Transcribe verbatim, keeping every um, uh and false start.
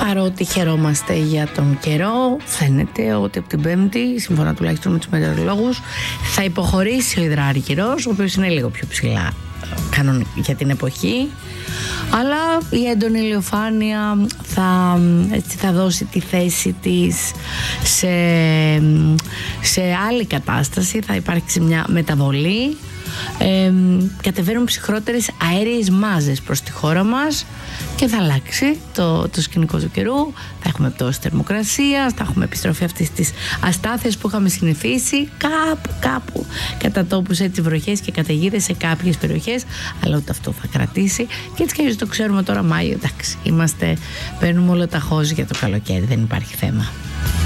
παρότι χαιρόμαστε για τον καιρό, φαίνεται ότι από την Πέμπτη, σύμφωνα τουλάχιστον με τους μετεωρολόγους, θα υποχωρήσει ο υδράργυρος, ο οποίος είναι λίγο πιο ψηλά για την εποχή, αλλά η έντονη ηλιοφάνεια θα, έτσι, θα δώσει τη θέση της σε, σε άλλη κατάσταση, θα υπάρξει μια μεταβολή. Ε, κατεβαίνουν ψυχρότερες αέριες μάζες προς τη χώρα μας και θα αλλάξει το, το σκηνικό του καιρού. Θα έχουμε πτώση θερμοκρασίας, θα έχουμε επιστροφή αυτής της αστάθειας που είχαμε συνηθίσει κάπου κάπου κατά τόπους, έτσι, βροχές και καταιγίδες σε κάποιες περιοχές, αλλά ούτε αυτό θα κρατήσει. Και έτσι και έτσι το ξέρουμε τώρα Μάιο, εντάξει, είμαστε, παίρνουμε όλα τα χώζ για το καλοκαίρι, δεν υπάρχει θέμα.